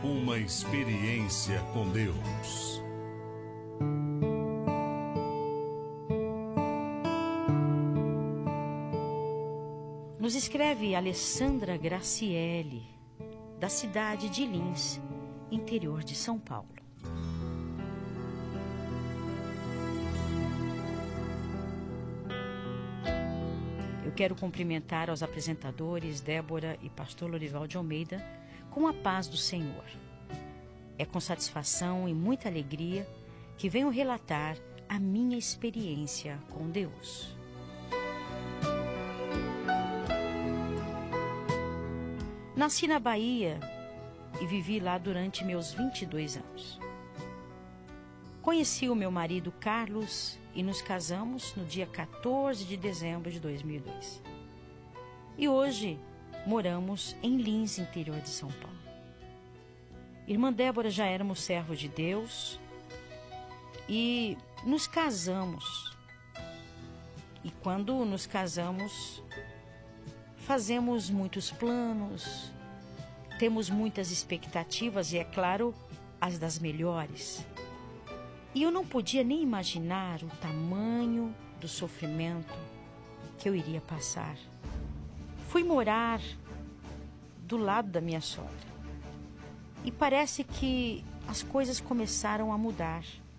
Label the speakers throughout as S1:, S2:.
S1: Uma experiência com Deus.
S2: Nos escreve Alessandra Graciele, da cidade de Lins, interior de São Paulo. Eu quero cumprimentar aos apresentadores Débora e pastor Lorival de Almeida com a paz do Senhor. É com satisfação e muita alegria que venho relatar a minha experiência com Deus. Nasci na Bahia e vivi lá durante meus 22 anos. Conheci o meu marido Carlos e nos casamos no dia 14 de dezembro de 2002. E hoje moramos em Lins, interior de São Paulo. Irmã Débora, já éramos servos de Deus e nos casamos. E quando nos casamos, fazemos muitos planos, temos muitas expectativas e, é claro, as das melhores. E eu não podia nem imaginar o tamanho do sofrimento que eu iria passar. Fui morar do lado da minha sogra. E parece que as coisas começaram a mudar.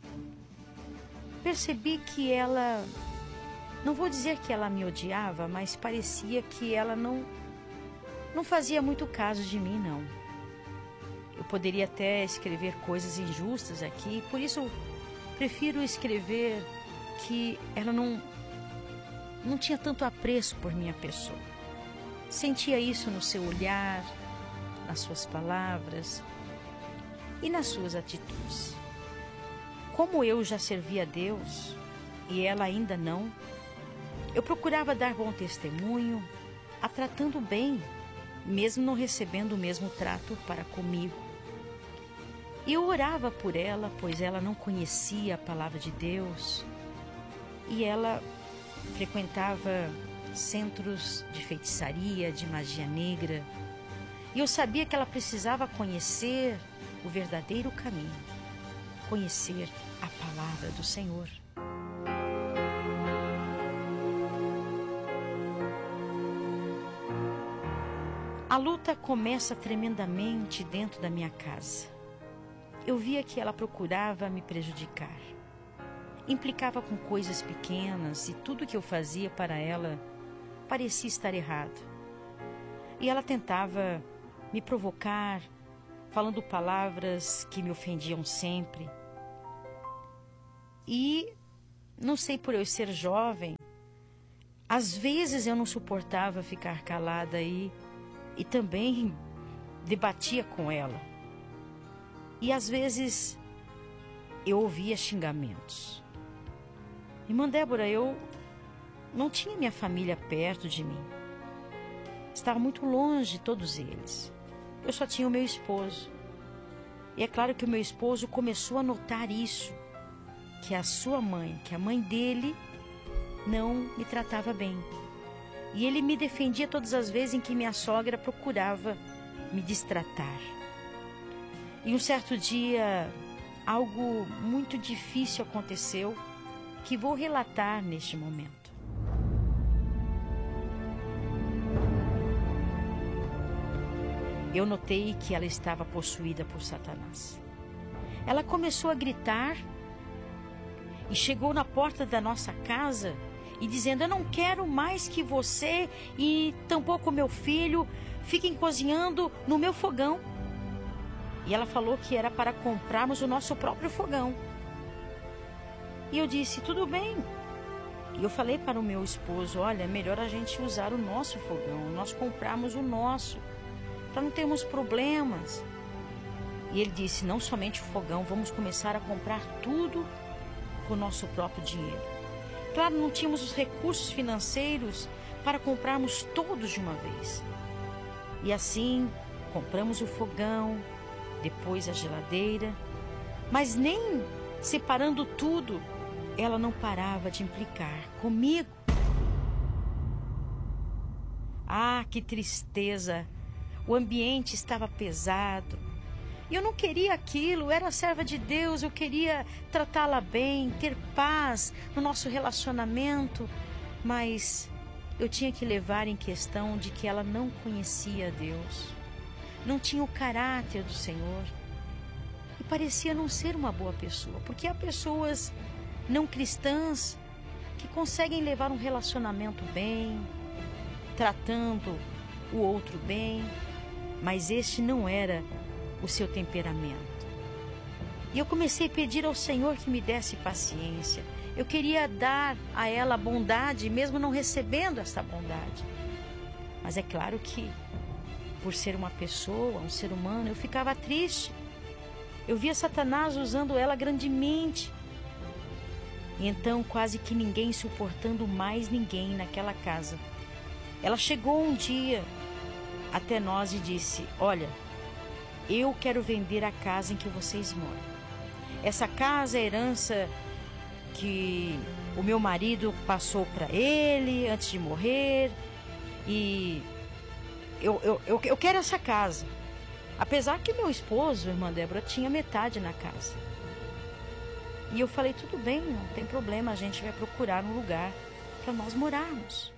S2: Percebi que ela, não vou dizer que ela me odiava, mas parecia que ela não fazia muito caso de mim, não. Eu poderia até escrever coisas injustas aqui, por isso prefiro escrever que ela não tinha tanto apreço por minha pessoa. Sentia isso no seu olhar, nas suas palavras e nas suas atitudes. Como eu já servia a Deus e ela ainda não, eu procurava dar bom testemunho, a tratando bem, mesmo não recebendo o mesmo trato para comigo. E eu orava por ela, pois ela não conhecia a palavra de Deus e ela frequentava centros de feitiçaria, de magia negra. E eu sabia que ela precisava conhecer o verdadeiro caminho, conhecer a palavra do Senhor. A luta começa tremendamente dentro da minha casa. Eu via que ela procurava me prejudicar. Implicava com coisas pequenas e tudo que eu fazia para ela parecia estar errado. E ela tentava me provocar, falando palavras que me ofendiam sempre. E, não sei, por eu ser jovem, às vezes eu não suportava ficar calada e também debatia com ela. E às vezes eu ouvia xingamentos. Irmã Débora, eu não tinha minha família perto de mim. Estava muito longe de todos eles. Eu só tinha o meu esposo. E é claro que o meu esposo começou a notar isso, que a sua mãe, que a mãe dele não me tratava bem. E ele me defendia todas as vezes em que minha sogra procurava me destratar. E um certo dia, algo muito difícil aconteceu, que vou relatar neste momento. Eu notei que ela estava possuída por Satanás. Ela começou a gritar e chegou na porta da nossa casa e dizendo: eu não quero mais que você e tampouco meu filho fiquem cozinhando no meu fogão. E ela falou que era para comprarmos o nosso próprio fogão. E eu disse: tudo bem. E eu falei para o meu esposo: olha, é melhor a gente usar o nosso fogão, nós compramos o nosso, para não termos problemas. E ele disse: não somente o fogão, vamos começar a comprar tudo com o nosso próprio dinheiro. Claro, não tínhamos os recursos financeiros para comprarmos todos de uma vez. E assim, compramos o fogão, depois a geladeira, mas nem separando tudo, ela não parava de implicar comigo. Ah, que tristeza! O ambiente estava pesado. E eu não queria aquilo, eu era serva de Deus, eu queria tratá-la bem, ter paz no nosso relacionamento, mas eu tinha que levar em questão de que ela não conhecia Deus, não tinha o caráter do Senhor e parecia não ser uma boa pessoa, porque há pessoas não cristãs que conseguem levar um relacionamento bem, tratando o outro bem, mas este não era o seu temperamento. E eu comecei a pedir ao Senhor que me desse paciência. Eu queria dar a ela bondade, mesmo não recebendo essa bondade. Mas é claro que, por ser uma pessoa, um ser humano, eu ficava triste. Eu via Satanás usando ela grandemente. E então, quase que ninguém suportando mais ninguém naquela casa. Ela chegou um dia até nós e disse: olha, eu quero vender a casa em que vocês moram. Essa casa é herança que o meu marido passou para ele antes de morrer. E eu quero essa casa. Apesar que meu esposo, irmã Débora, tinha metade na casa. E eu falei, tudo bem, não tem problema, a gente vai procurar um lugar para nós morarmos.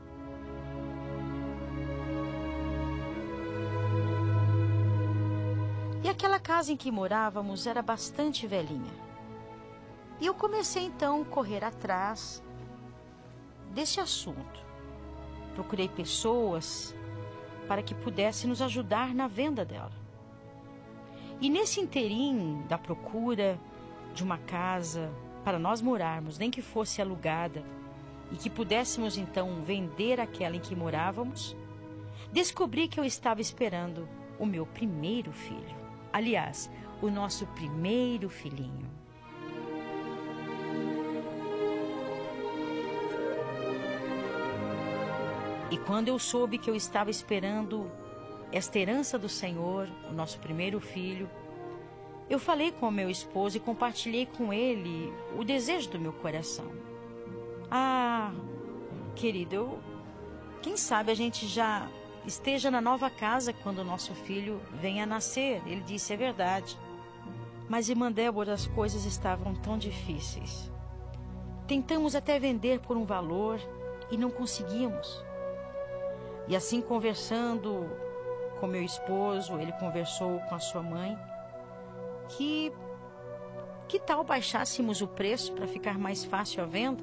S2: E aquela casa em que morávamos era bastante velhinha. E eu comecei então a correr atrás desse assunto. Procurei pessoas para que pudessem nos ajudar na venda dela. E nesse interim da procura de uma casa para nós morarmos, nem que fosse alugada, e que pudéssemos então vender aquela em que morávamos, descobri que eu estava esperando o meu primeiro filho. Aliás, o nosso primeiro filhinho. E quando eu soube que eu estava esperando esta herança do Senhor, o nosso primeiro filho, eu falei com o meu esposo e compartilhei com ele o desejo do meu coração. Ah, querido, quem sabe a gente já esteja na nova casa quando o nosso filho venha a nascer. Ele disse, é verdade. Mas, irmã Débora, as coisas estavam tão difíceis. Tentamos até vender por um valor e não conseguimos. E assim, conversando com meu esposo, ele conversou com a sua mãe, que tal baixássemos o preço para ficar mais fácil a venda?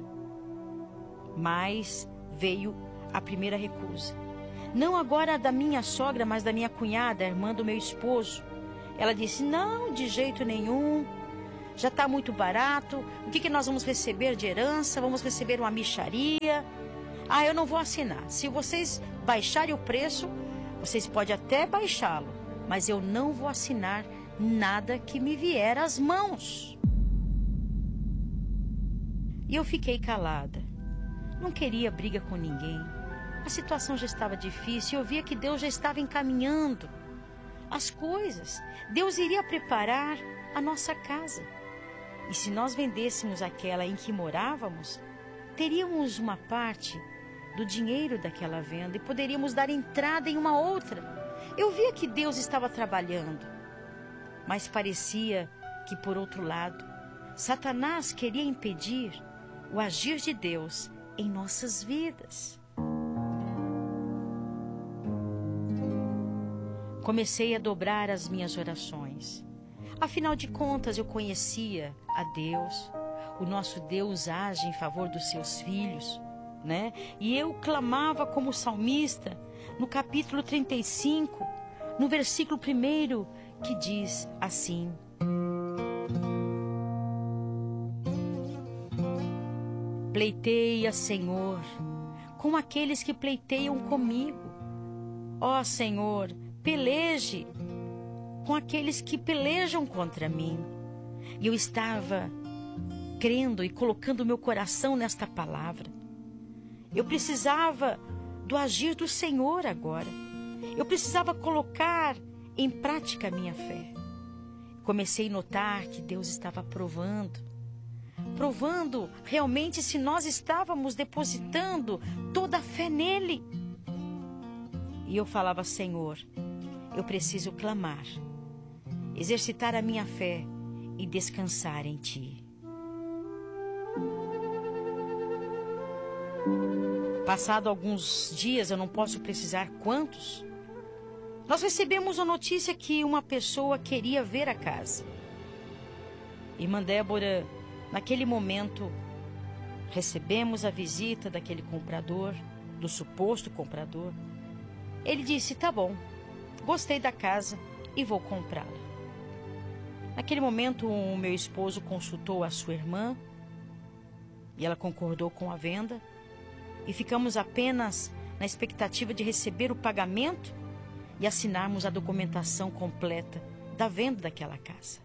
S2: Mas veio a primeira recusa. Não agora da minha sogra, mas da minha cunhada, a irmã do meu esposo. Ela disse, não, de jeito nenhum, já está muito barato, o que nós vamos receber de herança? Vamos receber uma mixaria. Ah, eu não vou assinar. Se vocês baixarem o preço, vocês podem até baixá-lo, mas eu não vou assinar nada que me vier às mãos. E eu fiquei calada. Não queria briga com ninguém. A situação já estava difícil e eu via que Deus já estava encaminhando as coisas. Deus iria preparar a nossa casa. E se nós vendêssemos aquela em que morávamos, teríamos uma parte do dinheiro daquela venda e poderíamos dar entrada em uma outra. Eu via que Deus estava trabalhando, mas parecia que, por outro lado, Satanás queria impedir o agir de Deus em nossas vidas. Comecei a dobrar as minhas orações. Afinal de contas, eu conhecia a Deus. O nosso Deus age em favor dos seus filhos, né? E eu clamava como salmista, no capítulo 35, no versículo 1, que diz assim: pleiteia, Senhor, com aqueles que pleiteiam comigo. Ó Senhor, peleje com aqueles que pelejam contra mim. E eu estava crendo e colocando o meu coração nesta palavra. Eu precisava do agir do Senhor agora. Eu precisava colocar em prática a minha fé. Comecei a notar que Deus estava provando realmente se nós estávamos depositando toda a fé nele. E eu falava, Senhor, eu preciso clamar. exercitar a minha fé e descansar em Ti. Passado alguns dias, eu não posso precisar quantos, nós recebemos a notícia que uma pessoa queria ver a casa. Irmã Débora, naquele momento, recebemos a visita daquele comprador, do suposto comprador. Ele disse, tá bom, gostei da casa e vou comprá-la. Naquele momento, o meu esposo consultou a sua irmã e ela concordou com a venda. E ficamos apenas na expectativa de receber o pagamento e assinarmos a documentação completa da venda daquela casa.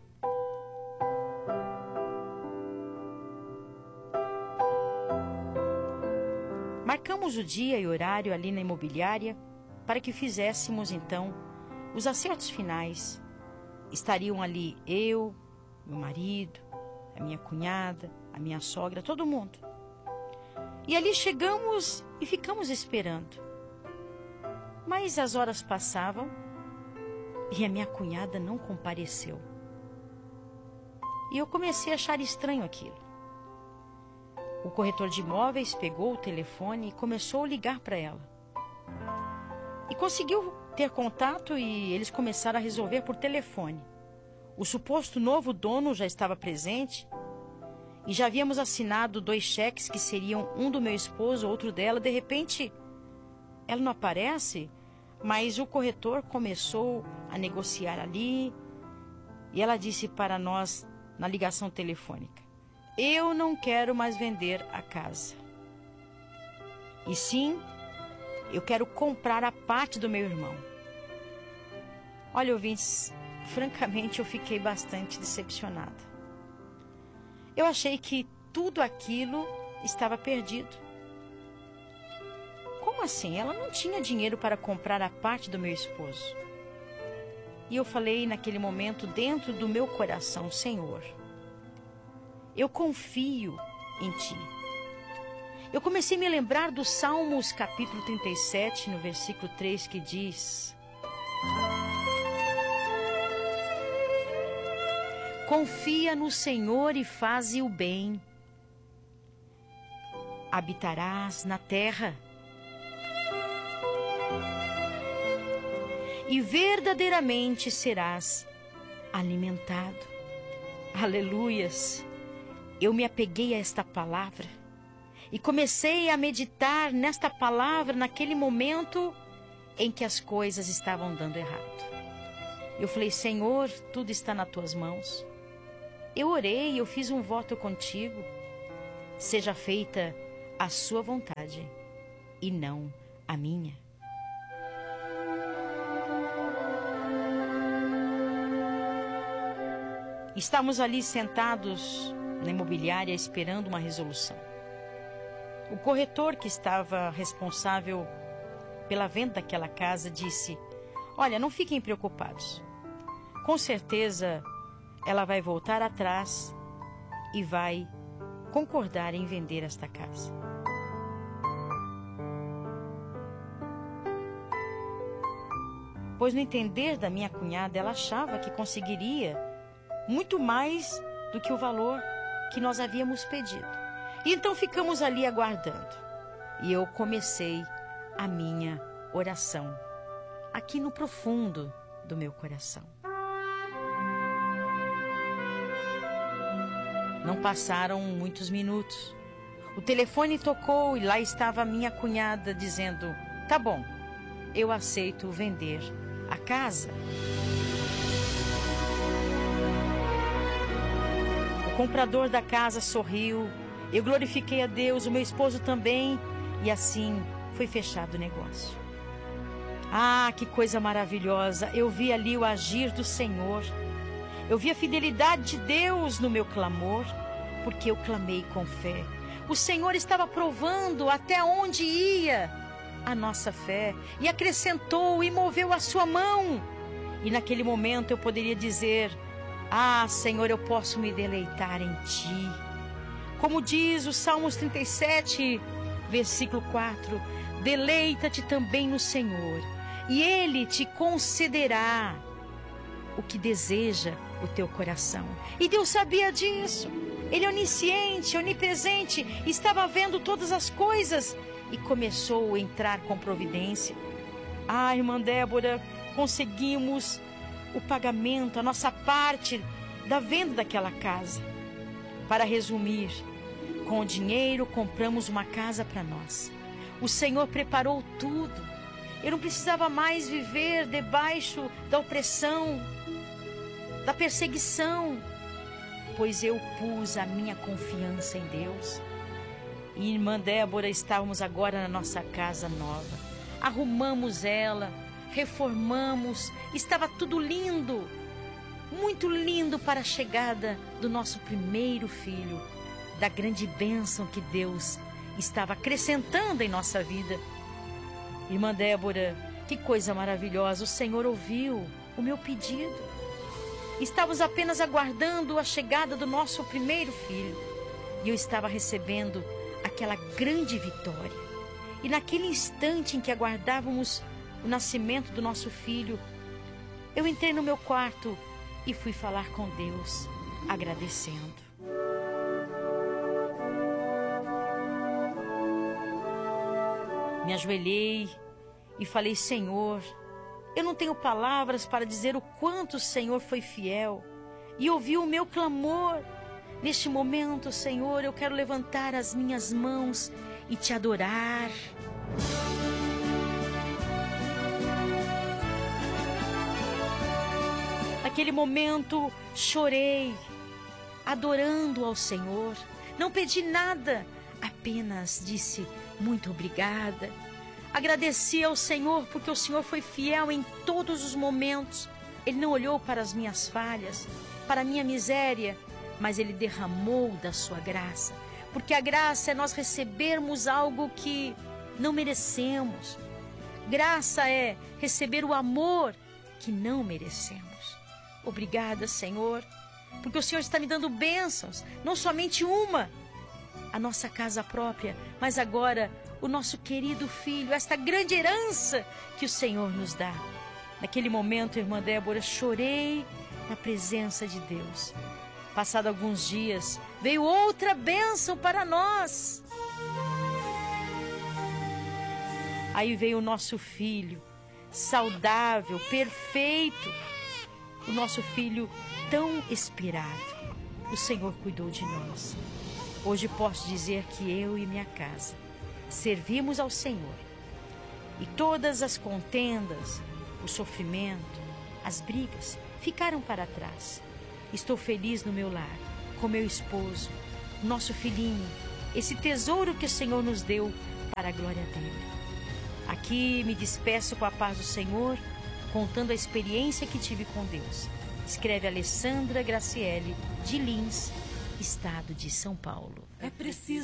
S2: Marcamos o dia e horário ali na imobiliária para que fizéssemos, então, os acertos finais. Estariam ali eu, meu marido, a minha cunhada, a minha sogra, todo mundo. E ali chegamos e ficamos esperando. Mas as horas passavam e a minha cunhada não compareceu. E eu comecei a achar estranho aquilo. O corretor de imóveis pegou o telefone e começou a ligar para ela. E conseguiu ter contato e eles começaram a resolver por telefone. O suposto novo dono já estava presente e já havíamos assinado 2 cheques que seriam um do meu esposo, outro dela. De repente, ela não aparece, mas o corretor começou a negociar ali e ela disse para nós na ligação telefônica: eu não quero mais vender a casa. E sim, eu quero comprar a parte do meu irmão. Olha, ouvintes, francamente eu fiquei bastante decepcionada. Eu achei que tudo aquilo estava perdido. Como assim? Ela não tinha dinheiro para comprar a parte do meu esposo. E eu falei naquele momento dentro do meu coração: Senhor, eu confio em Ti. Eu comecei a me lembrar do Salmos capítulo 37, no versículo 3, que diz: confia no Senhor e faze o bem. Habitarás na terra e verdadeiramente serás alimentado. Aleluias! Eu me apeguei a esta palavra e comecei a meditar nesta palavra naquele momento em que as coisas estavam dando errado. Eu falei: Senhor, tudo está nas Tuas mãos. Eu orei, eu fiz um voto contigo. Seja feita a Sua vontade e não a minha. Estávamos ali sentados na imobiliária esperando uma resolução. O corretor que estava responsável pela venda daquela casa disse: olha, não fiquem preocupados. Com certeza ela vai voltar atrás e vai concordar em vender esta casa. Pois no entender da minha cunhada, ela achava que conseguiria muito mais do que o valor que nós havíamos pedido. E então ficamos ali aguardando. E eu comecei a minha oração, aqui no profundo do meu coração. Não passaram muitos minutos. O telefone tocou e lá estava a minha cunhada dizendo: tá bom, eu aceito vender a casa. O comprador da casa sorriu, eu glorifiquei a Deus, o meu esposo também, e assim foi fechado o negócio. Ah, que coisa maravilhosa! Eu vi ali o agir do Senhor. Eu vi a fidelidade de Deus no meu clamor, porque eu clamei com fé. O Senhor estava provando até onde ia a nossa fé e acrescentou e moveu a sua mão. E naquele momento eu poderia dizer: ah, Senhor, eu posso me deleitar em Ti. Como diz o Salmos 37, versículo 4, deleita-te também no Senhor, e Ele te concederá o que deseja o teu coração. E Deus sabia disso. Ele é onisciente, onipresente, estava vendo todas as coisas e começou a entrar com providência. Ah, irmã Débora, conseguimos o pagamento, a nossa parte da venda daquela casa. Para resumir, com o dinheiro compramos uma casa para nós. O Senhor preparou tudo. Eu não precisava mais viver debaixo da opressão, da perseguição, pois eu pus a minha confiança em Deus. E irmã Débora, estávamos agora na nossa casa nova. Arrumamos ela, reformamos, estava tudo lindo, muito lindo para a chegada do nosso primeiro filho, da grande bênção que Deus estava acrescentando em nossa vida. Irmã Débora, que coisa maravilhosa, o Senhor ouviu o meu pedido. Estávamos apenas aguardando a chegada do nosso primeiro filho e eu estava recebendo aquela grande vitória. E naquele instante em que aguardávamos o nascimento do nosso filho, eu entrei no meu quarto e fui falar com Deus, agradecendo. Me ajoelhei e falei: Senhor, eu não tenho palavras para dizer o quanto o Senhor foi fiel e ouviu o meu clamor. Neste momento, Senhor, eu quero levantar as minhas mãos e te adorar. Naquele momento, chorei, adorando ao Senhor. Não pedi nada, apenas disse: muito obrigada. Agradeci ao Senhor porque o Senhor foi fiel em todos os momentos. Ele não olhou para as minhas falhas, para a minha miséria, mas Ele derramou da sua graça. Porque a graça é nós recebermos algo que não merecemos. Graça é receber o amor que não merecemos. Obrigada, Senhor, porque o Senhor está me dando bênçãos, não somente uma, a nossa casa própria, mas agora o nosso querido filho, esta grande herança que o Senhor nos dá. Naquele momento, irmã Débora, chorei na presença de Deus. Passado alguns dias, veio outra bênção para nós. Aí veio o nosso filho, saudável, perfeito. O nosso filho tão esperado. O Senhor cuidou de nós. Hoje posso dizer que eu e minha casa servimos ao Senhor. E todas as contendas, o sofrimento, as brigas ficaram para trás. Estou feliz no meu lar, com meu esposo, nosso filhinho, esse tesouro que o Senhor nos deu para a glória dele. Aqui me despeço com a paz do Senhor, contando a experiência que tive com Deus. Escreve Alessandra Graciele, de Lins, estado de São Paulo.
S3: É preciso